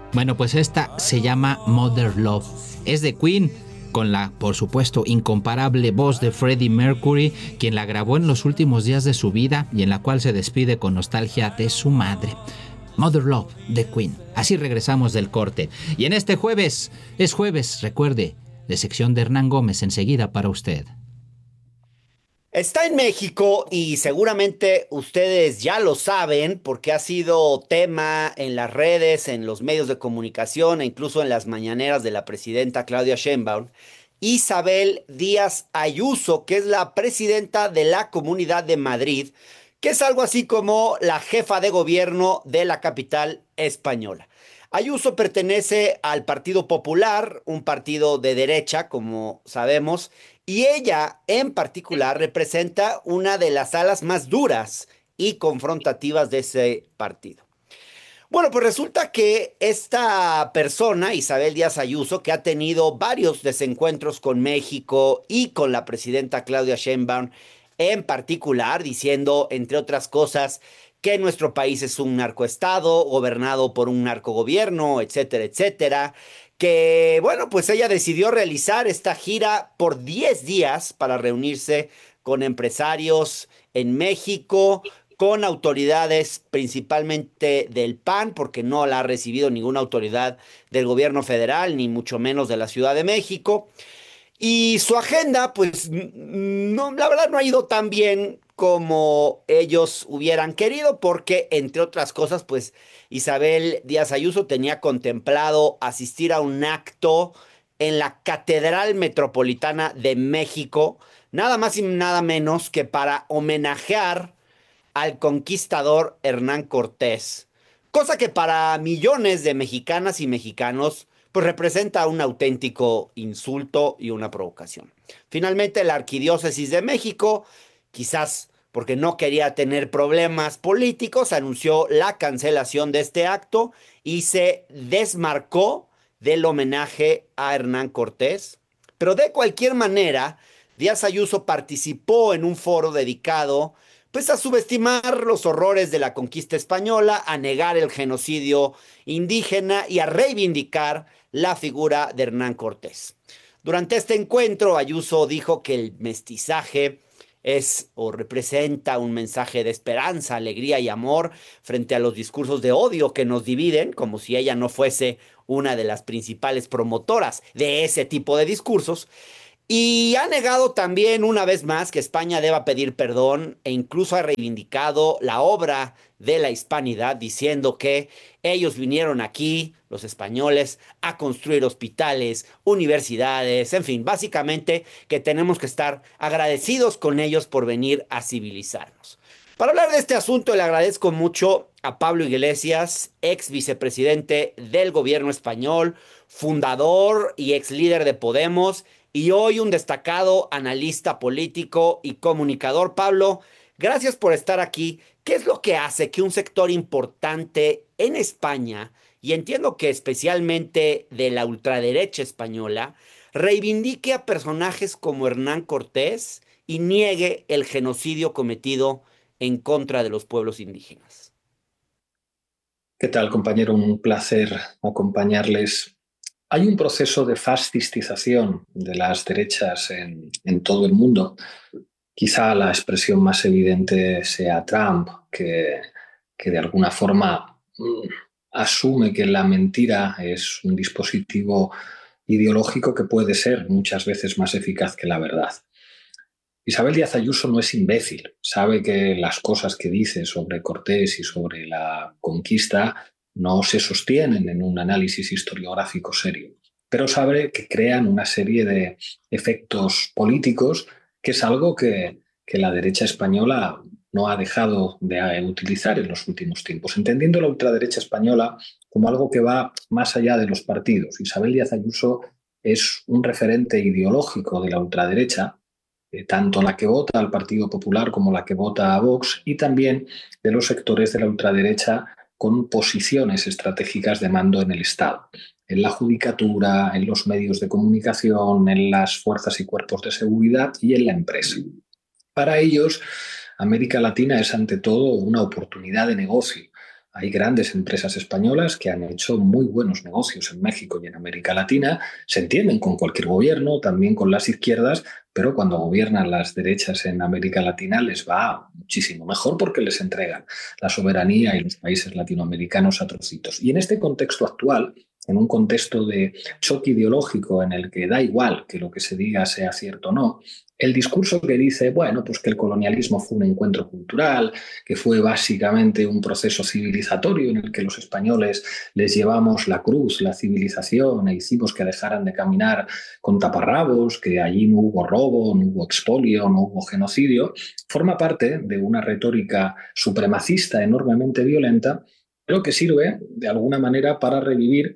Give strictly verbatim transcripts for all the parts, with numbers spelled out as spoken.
Bueno, pues esta se llama Mother Love. Es de Queen, con la, por supuesto, incomparable voz de Freddie Mercury, quien la grabó en los últimos días de su vida y en la cual se despide con nostalgia de su madre. Mother Love de Queen. Así regresamos del corte. Y en este jueves, es jueves, recuerde, de sección de Hernán Gómez enseguida para usted. Está en México y seguramente ustedes ya lo saben porque ha sido tema en las redes, en los medios de comunicación e incluso en las mañaneras de la presidenta Claudia Sheinbaum. Isabel Díaz Ayuso, que es la presidenta de la Comunidad de Madrid, que es algo así como la jefa de gobierno de la capital española. Ayuso pertenece al Partido Popular, un partido de derecha, como sabemos, y ella en particular representa una de las alas más duras y confrontativas de ese partido. Bueno, pues resulta que esta persona, Isabel Díaz Ayuso, que ha tenido varios desencuentros con México y con la presidenta Claudia Sheinbaum en particular, diciendo, entre otras cosas, que nuestro país es un narcoestado gobernado por un narcogobierno, etcétera, etcétera, que, bueno, pues ella decidió realizar esta gira por diez días para reunirse con empresarios en México, con autoridades principalmente del P A N, porque no la ha recibido ninguna autoridad del gobierno federal, ni mucho menos de la Ciudad de México. Y su agenda, pues, no, la verdad no ha ido tan bien como ellos hubieran querido, porque, entre otras cosas, pues, Isabel Díaz Ayuso tenía contemplado asistir a un acto en la Catedral Metropolitana de México, nada más y nada menos que para homenajear al conquistador Hernán Cortés, cosa que para millones de mexicanas y mexicanos pues representa un auténtico insulto y una provocación. Finalmente, la Arquidiócesis de México, quizás porque no quería tener problemas políticos, anunció la cancelación de este acto y se desmarcó del homenaje a Hernán Cortés. Pero de cualquier manera, Díaz Ayuso participó en un foro dedicado pues a subestimar los horrores de la conquista española, a negar el genocidio indígena y a reivindicar la figura de Hernán Cortés. Durante este encuentro, Ayuso dijo que el mestizaje es o representa un mensaje de esperanza, alegría y amor frente a los discursos de odio que nos dividen, como si ella no fuese una de las principales promotoras de ese tipo de discursos. Y ha negado también una vez más que España deba pedir perdón e incluso ha reivindicado la obra de la hispanidad diciendo que ellos vinieron aquí, los españoles, a construir hospitales, universidades, en fin, básicamente que tenemos que estar agradecidos con ellos por venir a civilizarnos. Para hablar de este asunto le agradezco mucho a Pablo Iglesias, ex vicepresidente del gobierno español, fundador y ex líder de Podemos y hoy un destacado analista político y comunicador. Pablo, gracias por estar aquí. ¿Qué es lo que hace que un sector importante en España, y entiendo que especialmente de la ultraderecha española, reivindique a personajes como Hernán Cortés y niegue el genocidio cometido en contra de los pueblos indígenas? ¿Qué tal, compañero? Un placer acompañarles. Hay un proceso de fascistización de las derechas en, en todo el mundo. Quizá la expresión más evidente sea Trump, que, que de alguna forma mm, asume que la mentira es un dispositivo ideológico que puede ser muchas veces más eficaz que la verdad. Isabel Díaz Ayuso no es imbécil, sabe que las cosas que dice sobre Cortés y sobre la conquista no se sostienen en un análisis historiográfico serio, pero sabe que crean una serie de efectos políticos, que es algo que, que la derecha española no ha dejado de utilizar en los últimos tiempos, entendiendo la ultraderecha española como algo que va más allá de los partidos. Isabel Díaz Ayuso es un referente ideológico de la ultraderecha, eh, tanto la que vota al Partido Popular como la que vota a Vox, y también de los sectores de la ultraderecha con posiciones estratégicas de mando en el Estado, en la judicatura, en los medios de comunicación, en las fuerzas y cuerpos de seguridad y en la empresa. Para ellos, América Latina es ante todo una oportunidad de negocio, Hay grandes empresas españolas que han hecho muy buenos negocios en México y en América Latina. Se entienden con cualquier gobierno, también con las izquierdas, pero cuando gobiernan las derechas en América Latina les va muchísimo mejor porque les entregan la soberanía y los países latinoamericanos a trocitos. Y en este contexto actual, en un contexto de choque ideológico en el que da igual que lo que se diga sea cierto o no, el discurso que dice, bueno, pues que el colonialismo fue un encuentro cultural, que fue básicamente un proceso civilizatorio en el que los españoles les llevamos la cruz, la civilización, e hicimos que dejaran de caminar con taparrabos, que allí no hubo robo, no hubo expolio, no hubo genocidio, forma parte de una retórica supremacista enormemente violenta, pero que sirve de alguna manera para revivir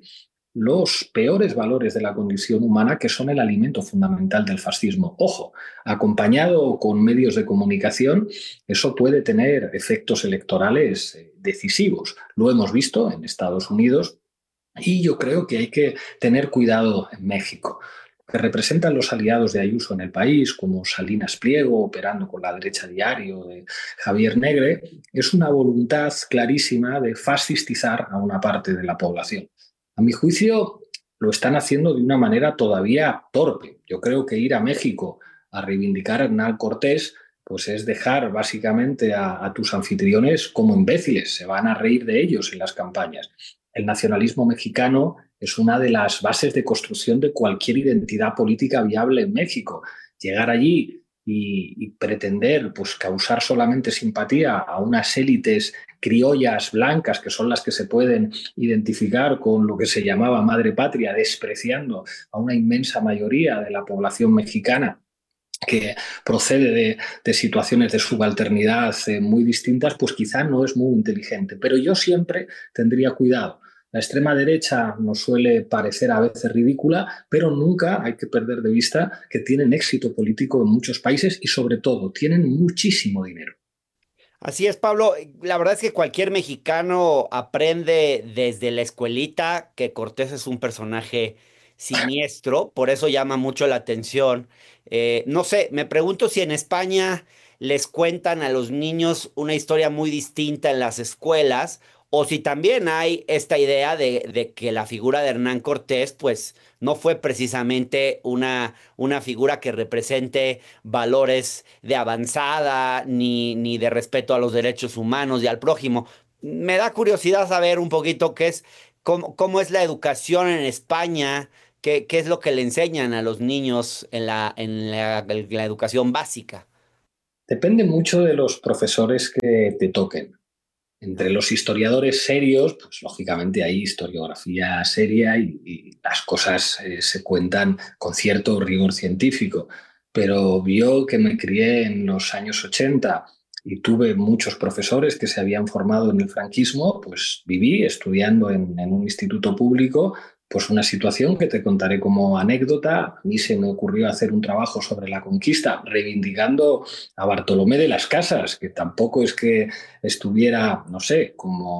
los peores valores de la condición humana, que son el alimento fundamental del fascismo. Ojo, acompañado con medios de comunicación, eso puede tener efectos electorales decisivos. Lo hemos visto en Estados Unidos y yo creo que hay que tener cuidado en México. Que representan los aliados de Ayuso en el país, como Salinas Pliego, operando con la derecha diario de Javier Negre, es una voluntad clarísima de fascistizar a una parte de la población. A mi juicio, lo están haciendo de una manera todavía torpe. Yo creo que ir a México a reivindicar a Hernán Cortés pues es dejar básicamente a, a tus anfitriones como imbéciles. Se van a reír de ellos en las campañas. El nacionalismo mexicano es una de las bases de construcción de cualquier identidad política viable en México. Llegar allí y, y pretender pues, causar solamente simpatía a unas élites criollas blancas, que son las que se pueden identificar con lo que se llamaba madre patria, despreciando a una inmensa mayoría de la población mexicana que procede de, de situaciones de subalternidad eh, muy distintas, pues quizá no es muy inteligente. Pero yo siempre tendría cuidado. La extrema derecha nos suele parecer a veces ridícula, pero nunca hay que perder de vista que tienen éxito político en muchos países y sobre todo tienen muchísimo dinero. Así es, Pablo. La verdad es que cualquier mexicano aprende desde la escuelita que Cortés es un personaje siniestro, por eso llama mucho la atención. Eh, no sé, me pregunto si en España les cuentan a los niños una historia muy distinta en las escuelas, o si también hay esta idea de, de que la figura de Hernán Cortés, pues, no fue precisamente una, una figura que represente valores de avanzada ni, ni de respeto a los derechos humanos y al prójimo. Me da curiosidad saber un poquito qué es, cómo, cómo es la educación en España, qué, qué es lo que le enseñan a los niños en la, en la, en la educación básica. Depende mucho de los profesores que te toquen. Entre los historiadores serios, pues lógicamente hay historiografía seria y, y las cosas eh, se cuentan con cierto rigor científico. Pero yo que me crié en los años ochenta y tuve muchos profesores que se habían formado en el franquismo, pues viví estudiando en, en un instituto público pues una situación que te contaré como anécdota. A mí se me ocurrió hacer un trabajo sobre la conquista, reivindicando a Bartolomé de las Casas, que tampoco es que estuviera, no sé, como